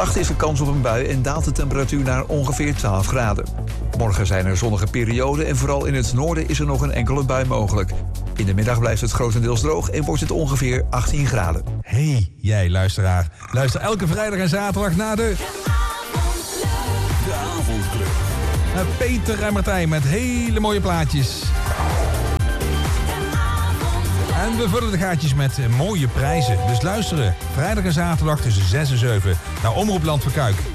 Vannacht is er kans op een bui en daalt de temperatuur naar ongeveer 12 graden. Morgen zijn er zonnige perioden en vooral in het noorden is er nog een enkele bui mogelijk. In de middag blijft het grotendeels droog en wordt het ongeveer 18 graden. Hey, jij luisteraar. Luister elke vrijdag en zaterdag naar de Avondklub. Peter en Martijn met hele mooie plaatjes. En we vullen de gaatjes met mooie prijzen. Dus luisteren vrijdag en zaterdag tussen 6 en 7 naar Omroep Land van Kuik.